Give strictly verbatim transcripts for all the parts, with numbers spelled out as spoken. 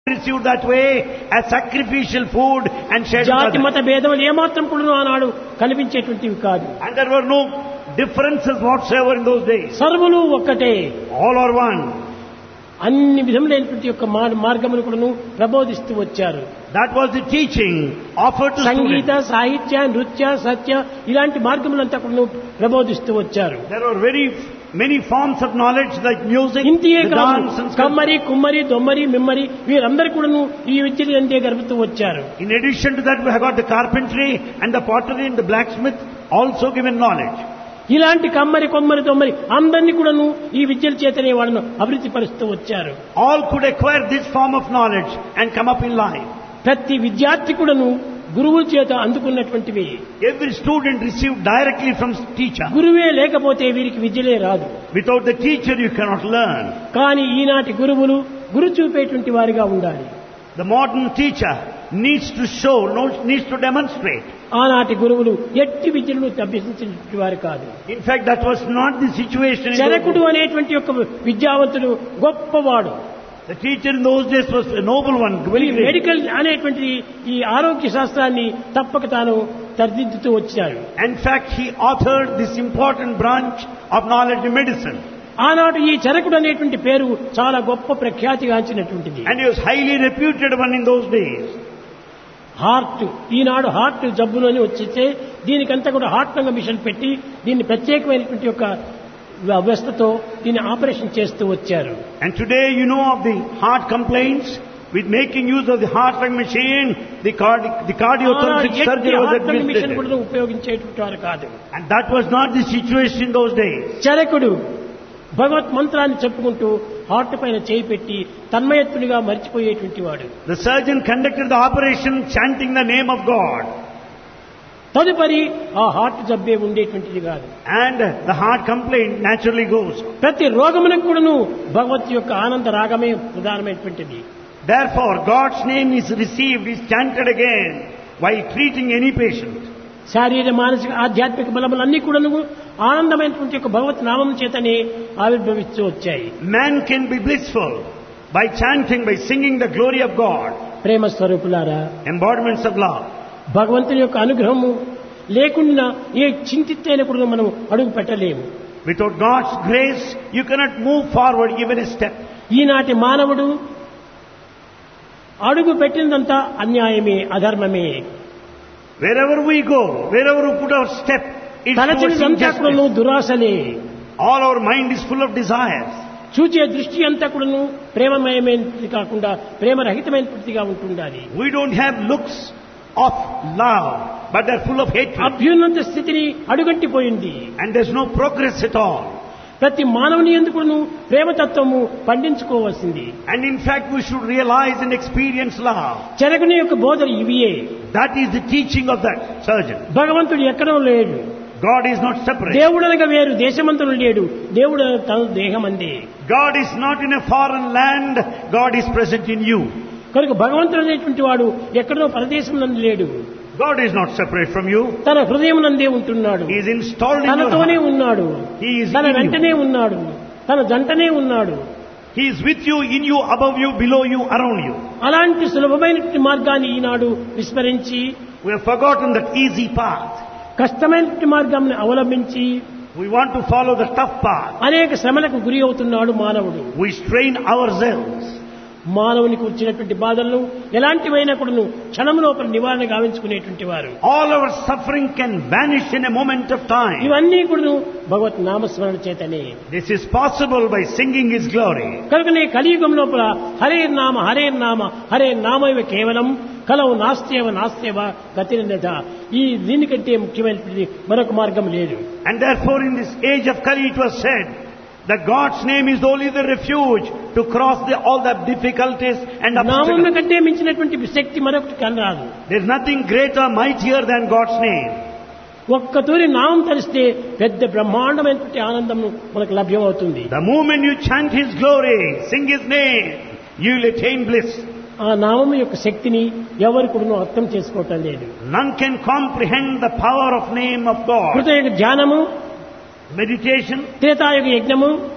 received that way as sacrificial food and shared with జాతి others. మత భేదములు ఏమాత్రం కూడా ఆనాడు కనిపించేటువంటివి కాదు. And there were no differences whatsoever in those days. సర్వులు ఒక్కటే. All are one. అన్ని విధములైనటువంటి యొక్క మార్గములు కూడాను ప్రబోధిస్తూ వచ్చారు. That was the teaching offered to Sangeetha, students. సాహిత్య, నృత్య, సత్య ఇలాంటి మార్గములంతా కూడాను ప్రబోధిస్తూ వచ్చారు. There were very many forms of knowledge like music, ఇంతియే the కాదు, dance and కమ్మరి, కుమ్మరి, దొమ్మరి, మిమ్మరి వీరందరూ కూడాను ఈ విద్యలు అంతే గడుపుతూ వచ్చారు. In addition to that, we have got the carpentry and the pottery and the blacksmith also given knowledge. ఇలాంటి కమ్మరి, కొమ్మరి, దొమ్మరి అందరినీ కూడాను ఈ విద్యల చేతనే వాళ్ళను అభివృద్ధి పరుస్తూ వచ్చారు. All could acquire this form of knowledge and come up in life. ప్రతి విద్యార్థి కూడాను గురువుల చేత అందుకున్నటువంటివి. Every student received directly from teacher. గురువే లేకపోతే వీరికి విద్యలే రాదు. Without the teacher you cannot learn. కానీ ఈనాటి గురువులు గురు చూపేటువంటి వారిగా ఉండాలి. The modern teacher needs to show, needs to demonstrate. ఆనాటి గురువులు ఎట్టి విద్యలను అభ్యసించినటువంటి వారు కాదు. In fact, that was not the situation. In చరకుడు those అనేటువంటి యొక్క విద్యావంతుడు గొప్పవాడు. The teacher in those days was a noble one, very great. Medical అనేటువంటి ఈ ఆరోగ్య శాస్త్రాన్ని తప్పక తాను తర్దిద్దుతూ వచ్చాడు. In fact, he authored this important branch of knowledge in medicine. ఆనాడు ఈ చరకుడు అనేటువంటి పేరు చాలా గొప్ప ప్రఖ్యాతిగాంచినటువంటిది. And he was highly reputed one in those days. Heart Eenadu heart జబ్బులని వచ్చేస్తే దీనికంతా కూడా హార్ట్ రంగ మిషన్ పెట్టి దీన్ని ప్రత్యేకమైనటువంటి యొక్క వ్యవస్థతో దీన్ని ఆపరేషన్ చేస్తూ వచ్చారు. And today you know of the heart complaints with making use of the heart lung machine, the cardi the cardiothoracic surgery was machine administered. కూడా ఉపయోగించేటువంటి వారు కాదు. And that was not the situation in those days. చరకుడు భగవత్ మంత్రాన్ని చెప్పుకుంటూ heart పైన చేయి పెట్టి తన్మయత్తునిగా మరిచిపోయేటువంటి వాడు. The surgeon conducted the operation chanting the name of God. తదుపరి ఆ హార్ట్ జబ్బే ఉండేటువంటిది కాదు. And the heart complaint naturally goes. ప్రతి రోగమునకు కూడాను భగవత్ యొక్క ఆనంద రాగమే ప్రధానమైనటువంటిది. Therefore, God's name is received, is chanted again while treating any patient. శారీర మానసిక ఆధ్యాత్మిక బలములన్నీ కూడాను ఆనందమైనటువంటి యొక్క భగవత్ నామం చేతనే ఆవిర్భవిస్తూ వచ్చాయి. Man can be blissful by chanting, by singing the glory of God. ప్రేమ స్వరూపులారా, Embodiments of love. భగవంతుని యొక్క అనుగ్రహము లేకుండా ఏ చింతిత్తైన కూడా మనం అడుగు పెట్టలేము. Without God's grace, you cannot move forward even a step. ఈనాటి మానవుడు అడుగు పెట్టినదంతా అన్యాయమే, అధర్మమే. Wherever we go, wherever we put our step, it's towards తలచినంతా కూడాను injustice. దురాశలే. All our mind is full of desires. చూచే దృష్టి అంతా కూడాను ప్రేమమయమైనది కాకుండా ప్రేమరహితమైనదిగా ఉంటుండాలి. We don't have looks of love, but they're full of hatred. అభ్యున్నత స్థితిని అడుగంటిపోయింది. And there's no progress at all. ప్రతి మానవుని ఎందుకును ప్రేమతత్వము పండించుకోవాల్సింది. And in fact, we should realize and experience love. చరకుని యొక్క బోధన ఇవియే. That is the teaching of that surgeon. భగవంతుడు ఎక్కడో లేడు. God is not separate. దేవుడనగా వేరు దేశమంతను లేడు. దేవుడు తన దేహమందే. God is not in a foreign land. God is present in you. కనుక భగవంతుడు అనేటువంటి వాడు ఎక్కడో పరదేశం నందు లేడు. God is not separate from you. తన హృదయం నందే ఉంటున్నాడు. He is installed in your తనతోనే heart. ఉన్నాడు. He is తన in you. వెంటనే ఉన్నాడు. తన జంటనే ఉన్నాడు. He is with you, in you, above you, below you, around you. అలాంటి సులభమైనటువంటి మార్గాన్ని ఈనాడు విస్మరించి We have forgotten that easy path. కష్టమైనటువంటి మార్గాన్ని అవలంబించి We want to follow the tough path. అనేక శ్రమలకు గురి అవుతున్నాడు మానవుడు. We strain ourselves. మానవునికి వచ్చినటువంటి బాధలను ఎలాంటివైనా కూడా క్షణం లోపల నివారణ గావించుకునేటువంటి వారు. All our suffering can vanish in a moment of time. ఇవన్నీ కూడా భగవత్ నామస్మరణ చేతనే. This is possible by singing His glory. కనుకనే కలియుగం లోపల హరే నామ హరే నామ హరే నామైవ కేవలం కలవు నాస్త్యవ నాస్త్యవ గతిరన్నత. ఈ దీనికంటే ముఖ్యమైనటువంటి మరొక మార్గం లేదు. And therefore in this age of Kali it was said that God's name is only the refuge to cross the, all the difficulties and నామం obstacles. కంటే మించినటువంటి శక్తి మరొకటి కనరాదు. There is nothing greater, mightier than God's name. ఒక్కతూరి నామం తలిస్తే పెద్ద బ్రహ్మాండమైనటువంటి ఆనందం మనకు లభ్యమవుతుంది. The moment you chant His glory, sing His name, you will attain bliss. ఆ నామం యొక్క శక్తిని ఎవరు కూడా అర్థం చేసుకోవటం లేదు. None can comprehend the power of name of God. కృతయుగ ధ్యానము, Meditation, త్రేతాయుగ యజ్ఞము,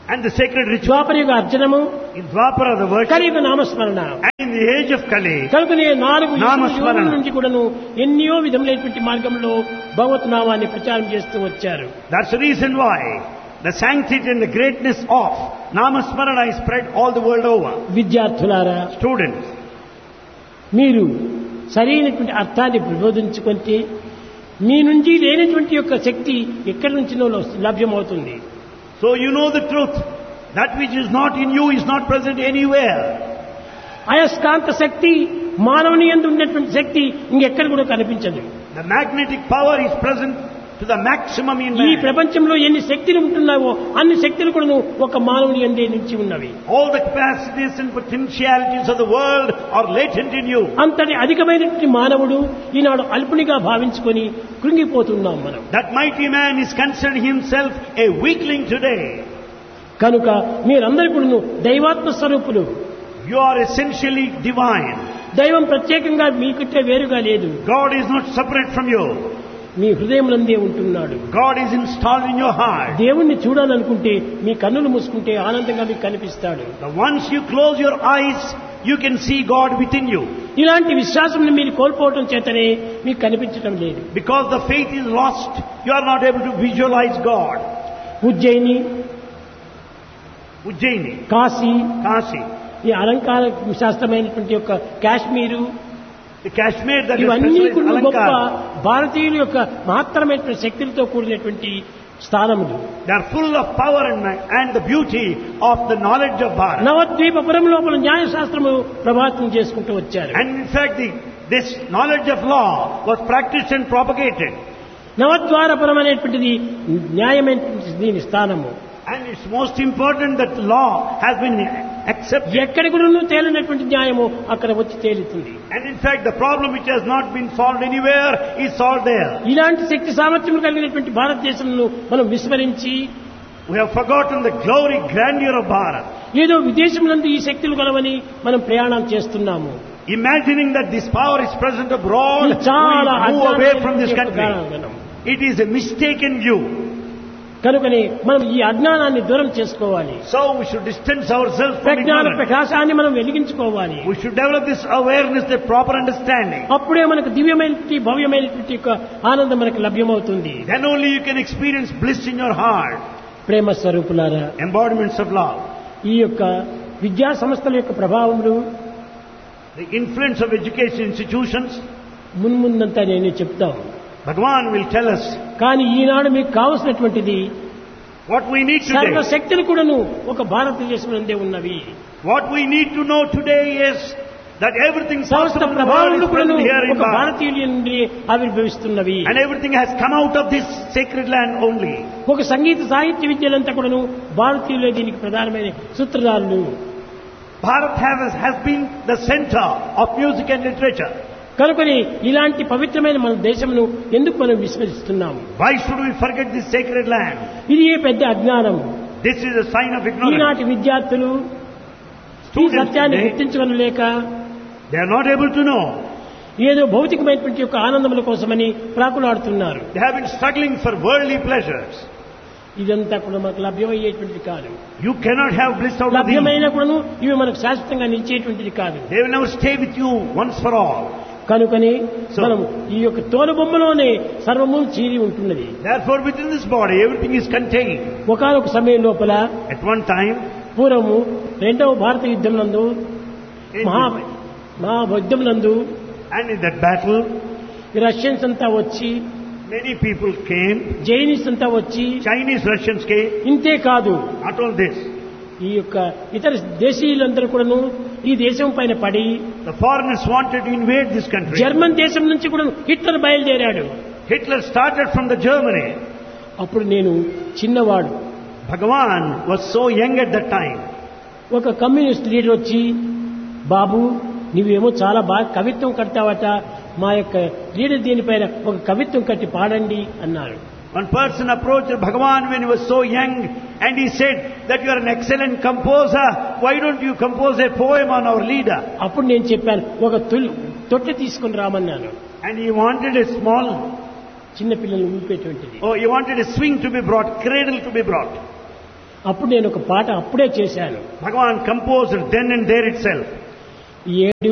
And the sacred ritual Dwaparayuga అర్చనము, in Dwapara, the worship, కలియుగ నామస్మరణ. and in the age of Kali, కనుకనే నాలుగు నామస్మరణ. యుగముల నుంచి కూడాను ఎన్నో విధములైనటువంటి మార్గంలో భగవత్ నామాన్ని ప్రచారం చేస్తూ వచ్చారు. that's the reason why the sanctity and the greatness of Namasmarana is spread all the world over. విద్యార్థులారా, Students, మీరు సరైనటువంటి అర్థాన్ని ప్రబోధించుకుంటే మీ నుంచి లేనటువంటి యొక్క శక్తి ఎక్కడి నుంచినో లభ్యమవుతుంది. so you know the truth. That which is not in you is not present anywhere. అయస్కాంత శక్తి మానవుని యందు ఉన్నటువంటి శక్తి ఇంకెక్కడ కూడా కనిపించదు. The magnetic power is present to the maximum in ఈ man. ప్రపంచంలో ఎన్ని శక్తులు ఉంటున్నావో అన్ని శక్తులు కూడా ఒక మానవుని యందే నుంచి ఉన్నవి. All the capacities and potentialities of the world are latent in you. అంతటి అధికమైనటువంటి మానవుడు ఈనాడు అల్పునిగా భావించుకొని కృంగిపోతున్నాం మనం. That mighty man is considering himself a weakling today. కనుక మీరందరూ కూడా దైవాత్మ స్వరూపులు. You are essentially divine. దైవం ప్రత్యేకంగా మీకంటే వేరుగా లేదు. God is not separate from you. మీ హృదయంలోనే ఉంటున్నాడు. God is installed in your heart. దేవుణ్ణి చూడాలనుకుంటే మీ కన్నులు మూసుకుంటే ఆనందంగా మీకు కనిపిస్తాడు. The once you close your eyes, you can see God within you. ఇలాంటి విశ్వాసం మీరు కోల్పోవటం చేతనే మీకు కనిపించడం లేదు. Because the faith is lost, you are not able to visualize God. Ujjaini, Ujjaini, Kashi, Kashi, ఈ అలంకార శాస్త్రమైనటువంటి యొక్క Kashmir, the Kashmir that is ఇవన్నీ specialized కూడా గొప్ప Alankara, భారతీయుల యొక్క మహత్తరమైనటువంటి శక్తులతో కూడినటువంటి స్థానములు. they are full of power and, and the beauty of the knowledge of Bharat. నవద్వీపపురం లోపల న్యాయశాస్త్రము ప్రభావితం చేసుకుంటూ వచ్చారు. And in fact, the, this knowledge of law was practiced and propagated. నవద్వారపురం అనేటువంటిది న్యాయమైనటువంటి దీని స్థానము. And it's most important that law has been accepted. ఎక్కడి కూడా తేలినటువంటి న్యాయము అక్కడ వచ్చి తేలుతుంది. And in fact, the problem which has not been solved anywhere is solved there. ఇలాంటి శక్తి సామర్థ్యం కలిగినటువంటి భారతదేశంను మనం విస్మరించి We have forgotten the glory, grandeur of Bharat. ఏదో విదేశంలో ఈ శక్తులు కలవని మనం ప్రయాణం చేస్తున్నాము. Imagining that this power is present abroad, ఇది చాలా we move away from this అజ్ఞానం. country. It is a mistaken view. కనుకని మనం ఈ అజ్ఞానాన్ని దూరం చేసుకోవాలి. So we should distance ourselves from ప్రజ్ఞాన ignorance. ప్రకాశాన్ని మనం వెలిగించుకోవాలి. We should develop this awareness, the proper understanding. అప్పుడే మనకు దివ్యమైనటువంటి భవ్యమైనటువంటి యొక్క ఆనందం మనకు లభ్యమవుతుంది. Then only you can experience bliss in your heart. ప్రేమ స్వరూపులారా, Embodiments of love. ఈ యొక్క విద్యా సంస్థల యొక్క ప్రభావములు The influence of education institutions. మున్ముందంతా నేను చెప్తాను. Bhagavan will tell us కానీ ఈనాడు మీకు కావలసినటువంటిది what we need today. సర్వశక్తులు కూడాను ఒక భారతదేశంలోనే ఉన్నవి. What we need to know today is that everything సమస్త possible in the world ప్రభావాలు is కూడాను present here in ఒక Bharat. భారతీయుల నుండి ఆవిర్భవిస్తున్నవి. And everything has come out of this sacred land only. ఒక సంగీత సాహిత్య విద్యలంతా కూడాను భారతీయులే దీనికి ప్రధానమైన సూత్రధారులు. Bharat has, has been the center of music and literature. కనుకని ఇలాంటి పవిత్రమైన మన దేశమును ఎందుకు మనం విస్మరిస్తున్నాము? Why should we forget this sacred land? ఇది ఏ పెద్ద అజ్ఞానం. This is a sign of ignorance. ఈనాటి విద్యార్థులు ఈ Students సత్యాన్ని today, గుర్తించగలలేక they are not able to know. ఏదో భౌతికమైనటువంటి యొక్క ఆనందముల కోసమని ప్రాకులాడుతున్నారు. They have been struggling for worldly pleasures. ఇదంతా కూడా మనకు లభ్యమయ్యేటువంటిది కాదు. You cannot have bliss out of these. లభ్యమైన కూడాను ఇవి మనకు శాశ్వతంగా నిలిచేటువంటిది కాదు. They will never stay with you once for all. కనుకని So- మనం ఈ యొక్క తోలుబొమ్మలోనే సర్వము చీరి ఉంటున్నది. Therefore, within this body, everything is contained. ఒకనొక సమయం లోపల At one time, పూర్వము రెండవ భారత యుద్ధం నందు in మహా మహా యుద్ధం నందు and in that battle, ఈ రష్యన్స్ అంతా వచ్చి, many people came. జైనిస్ అంతా వచ్చి, Chinese, Russians came. ఇంతే కాదు Not only this, ఈ యొక్క ఇతర దేశీయులందరూ కూడాను ఈ దేశం పైన పడి the foreigners wanted to invade this country. German దేశం నుంచి కూడా హిట్లర్ బయలుదేరాడు. Hitler started from the Germany. అప్పుడు నేను చిన్నవాడు. Bhagavan was so young at that time. ఒక కమ్యూనిస్ట్ లీడర్ వచ్చి, బాబు నువ్వేమో చాలా బాగా కవిత్వం కడతావట, మా యొక్క లీడర్ దీనిపైన ఒక కవిత్వం కట్టి పాడండి అన్నారు. One person approached Bhagavan when he was so young and he said that you are an excellent composer. Why don't you compose a poem on our leader? అప్పుడు నేను చెప్పాను, ఒక తొలి తొట్టె తీసుకుని రామన్నాను. And he wanted a small, చిన్న పిల్లల్ని ఊపేటువంటిది. oh, he wanted a swing to be brought, cradle to be brought. అప్పుడు నేను ఒక పాట అప్పుడే చేశాను. Bhagavan composed then and there itself. ఏడు